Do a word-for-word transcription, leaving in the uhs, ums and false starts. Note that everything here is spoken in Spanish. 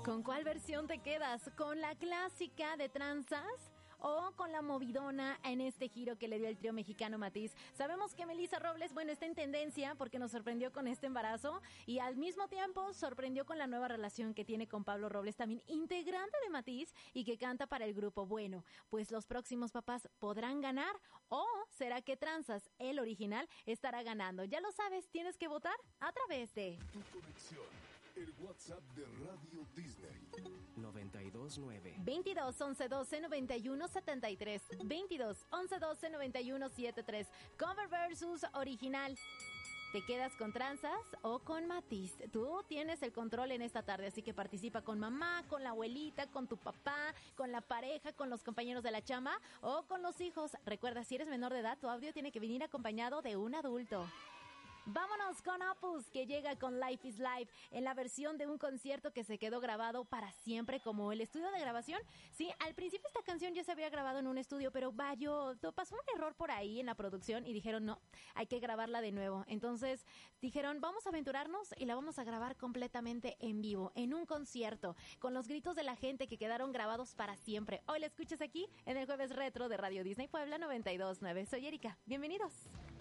¿Con cuál versión te quedas? ¿Con la clásica de tranzas o con la movidona en este giro que le dio el trío mexicano Matiz? Sabemos que Melissa Robles, bueno, está en tendencia porque nos sorprendió con este embarazo y al mismo tiempo sorprendió con la nueva relación que tiene con Pablo Robles, también integrante de Matiz y que canta para el grupo. Bueno, pues los próximos papás podrán ganar o será que Tranzas, el original, estará ganando. Ya lo sabes, tienes que votar a través de Tu conexión, el WhatsApp de Radio Disney. noventa y dos nueve. veintidós once doce noventa y uno setenta y tres. veintidós once doce noventa y uno setenta y tres. Cover versus original. ¿Te quedas con Tranzas o con Matiz? Tú tienes el control en esta tarde, así que participa con mamá, con la abuelita, con tu papá, con la pareja, con los compañeros de la chamba o con los hijos. Recuerda, si eres menor de edad, tu audio tiene que venir acompañado de un adulto. Vámonos con Opus, que llega con Life is Life en la versión de un concierto que se quedó grabado para siempre como el estudio de grabación. Sí, al principio esta canción ya se había grabado en un estudio, pero vaya, pasó un error por ahí en la producción y dijeron, no, hay que grabarla de nuevo. Entonces dijeron, vamos a aventurarnos y la vamos a grabar completamente en vivo, en un concierto, con los gritos de la gente que quedaron grabados para siempre. Hoy la escuchas aquí en el Jueves Retro de Radio Disney Puebla noventa y dos nueve. Soy Erika, bienvenidos.